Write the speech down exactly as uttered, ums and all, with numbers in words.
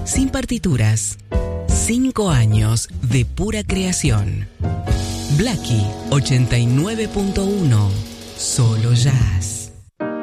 sin partituras. Cinco años de pura creación. Blackie ochenta y nueve punto uno. Solo jazz.